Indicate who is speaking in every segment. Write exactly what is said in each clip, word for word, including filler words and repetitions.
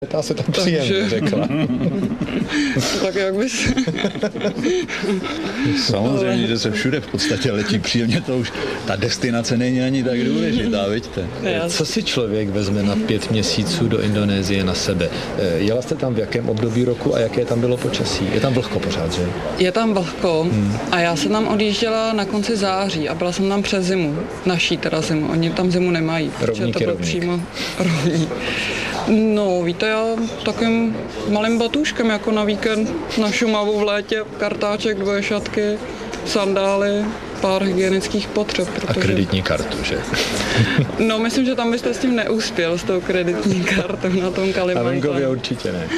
Speaker 1: Ta se tam příjemně řekla.
Speaker 2: Tak jak bys...
Speaker 3: Samozřejmě, že se všude v podstatě letí příjemně, to už ta destinace není ani tak důležitá, vidíte.
Speaker 1: Co si člověk vezme na pět měsíců do Indonésie na sebe? Jela jste tam v jakém období roku a jaké tam bylo počasí? Je tam vlhko pořád, že?
Speaker 2: Je tam vlhko hmm. a já jsem tam odjížděla na konci září a byla jsem tam přes zimu. Naší teda zimu, oni tam zimu nemají.
Speaker 1: Rovník
Speaker 2: to bylo
Speaker 1: rovník.
Speaker 2: přímo rovník. No, víte, já takovým malým batůžkem jako na víkend na Šumavu v létě, kartáček, dvoje šatky, sandály, pár hygienických potřeb. Protože...
Speaker 1: A kreditní kartu, že?
Speaker 2: No, myslím, že tam byste s tím neuspěl, s tou kreditní kartou na tom Kalimantanu.
Speaker 1: Na venkově určitě ne.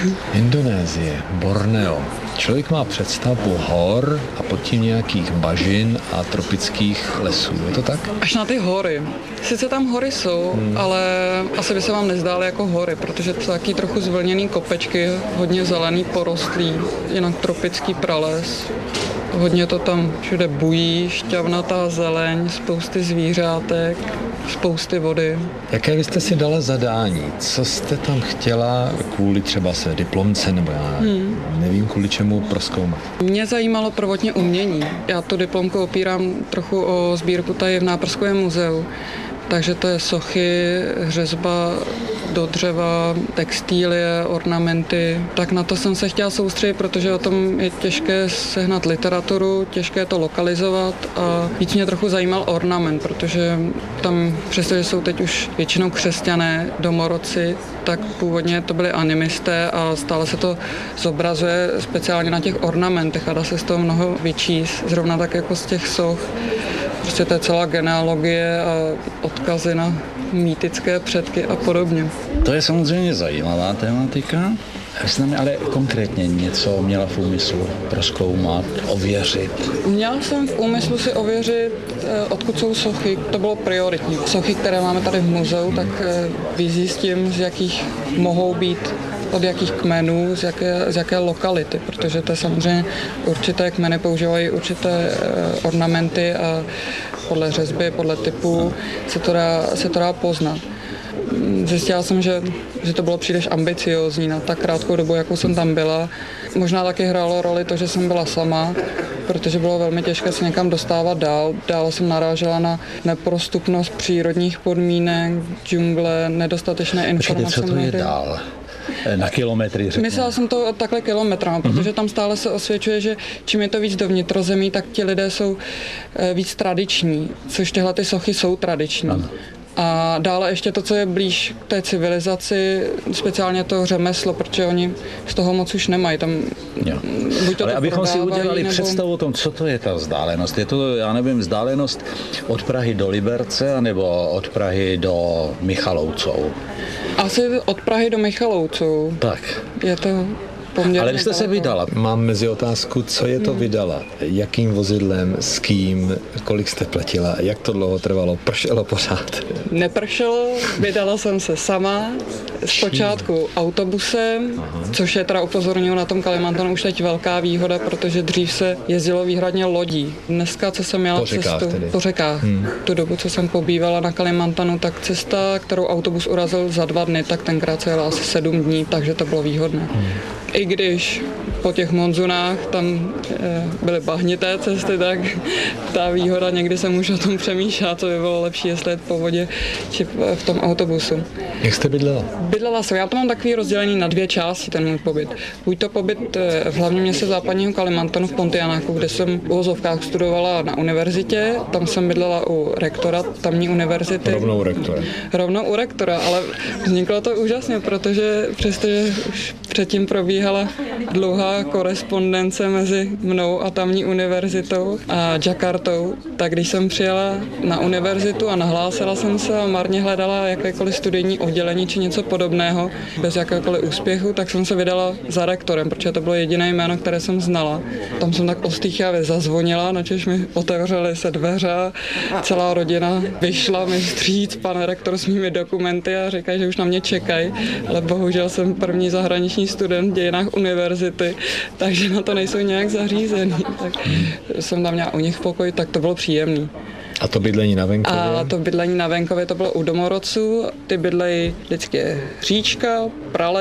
Speaker 1: Indonésie, Borneo. Člověk má představu hor a pod tím nějakých bažin a tropických lesů. Je to tak?
Speaker 2: Až na ty hory. Sice tam hory jsou, hmm. ale asi by se vám nezdály jako hory, protože to jsou taky trochu zvlněný kopečky, hodně zelený, porostlý, jinak tropický prales. Hodně to tam všude bují, šťavnatá zeleň, spousty zvířátek, spousty vody.
Speaker 1: Jaké vy jste si dala zadání? Co jste tam chtěla kvůli třeba své diplomce, nebo já hmm. nevím kvůli čemu prozkoumat?
Speaker 2: Mě zajímalo prvotně umění. Já tu diplomku opírám trochu o sbírku tady v Náprskovém muzeu. Takže to je sochy, řezba do dřeva, textílie, ornamenty. Tak na to jsem se chtěla soustředit, protože o tom je těžké sehnat literaturu, těžké to lokalizovat a víc mě trochu zajímal ornament, protože tam, přestože jsou teď už většinou křesťané, domorodci, tak původně to byli animisté a stále se to zobrazuje speciálně na těch ornamentech a dá se z toho mnoho vyčíst, zrovna tak jako z těch soch. Prostě to je celá genealogie a odkazy na mýtické předky a podobně.
Speaker 3: To je samozřejmě zajímavá tematika. Vy jste mi ale konkrétně něco měla v úmyslu prozkoumat, ověřit?
Speaker 2: Měla jsem v úmyslu si ověřit, odkud jsou sochy. To bylo prioritní. Sochy, které máme tady v muzeu, tak vyzjistím, z jakých mohou být, od jakých kmenů, z jaké, z jaké lokality, protože to je samozřejmě určité kmeny používají určité ornamenty a podle řezby, podle typu se to dá, se to dá poznat. Zjistila jsem, že, že to bylo příliš ambiciózní na tak krátkou dobu, jakou jsem tam byla. Možná taky hrálo roli to, že jsem byla sama, protože bylo velmi těžké se někam dostávat dál. Dál jsem narážela na neprostupnost přírodních podmínek, džungle, nedostatečné informace.
Speaker 3: Počkejte, co to je dál? Na kilometry, řeknu.
Speaker 2: Myslela jsem to takhle kilometrama, mm-hmm. protože tam stále se osvědčuje, že čím je to víc do vnitrozemí, tak ti lidé jsou víc tradiční, což tyhle ty sochy jsou tradiční. Ano. A dále ještě to, co je blíž k té civilizaci, speciálně to řemeslo, protože oni z toho moc už nemají. Tam buď to
Speaker 3: Ale
Speaker 2: to
Speaker 3: abychom si udělali
Speaker 2: nebo...
Speaker 3: představu o tom, co to je ta vzdálenost. Je to, já nevím, vzdálenost od Prahy do Liberce, anebo od Prahy do Michalovců?
Speaker 2: Asi od Prahy do Michalovců.
Speaker 3: Tak.
Speaker 2: Je to...
Speaker 3: Ale vy jste se vydala.
Speaker 1: Mám mezi otázku, co je to vydala, jakým vozidlem, s kým, kolik jste platila, jak to dlouho trvalo, pršelo pořád?
Speaker 2: Nepršelo, vydala jsem se sama, zpočátku autobusem, aha. což je teda upozorňuji na tom Kalimantanu už teď velká výhoda, protože dřív se jezdilo výhradně lodí. Dneska, co jsem měla
Speaker 1: po řekách
Speaker 2: cestu,
Speaker 1: tedy.
Speaker 2: po řekách, hmm. tu dobu, co jsem pobývala na Kalimantanu, tak cesta, kterou autobus urazil za dva dny, tak tenkrát se jela asi sedm dní, takže to bylo výhodné. Hmm. I když po těch monzunách tam e, byly bahnité cesty, tak ta výhoda někdy jsem už o tom přemýšlela, co by bylo lepší, jestli jet po vodě či v tom autobusu.
Speaker 1: Jak jste bydlela?
Speaker 2: Bydlela jsem. Já to mám takový rozdělení na dvě části, ten můj pobyt. Buď to pobyt v hlavním městě západního Kalimantanu v Pontianáku, kde jsem v uvozovkách studovala na univerzitě, tam jsem bydlela u rektora tamní univerzity.
Speaker 1: Rovnou u rektora.
Speaker 2: Rovnou u rektora, ale vzniklo to úžasně, protože přestože už předtím probíhala dlouhá korespondence mezi mnou a tamní univerzitou a Jakartou, tak když jsem přijela na univerzitu a nahlásila jsem se a marně hledala jakékoliv studijní oddělení či něco podobného, bez jakéhokoliv úspěchu, tak jsem se vydala za rektorem, protože to bylo jediné jméno, které jsem znala. Tam jsem tak ostýchavě zazvonila, načež mi otevřely se dveře, celá rodina vyšla mi vstříc, pan rektor s mými dokumenty a říkají, že už na mě čekají, ale bohužel jsem první zahraniční student v dějinách univerzity, takže na to nejsou nějak zařízený. Tak jsem tam měla u nich pokoj, tak to bylo příjemný.
Speaker 1: A to bydlení na venkově?
Speaker 2: A to bydlení na venkově to bylo u domorodců. Ty bydlejí vždycky říčka, prale,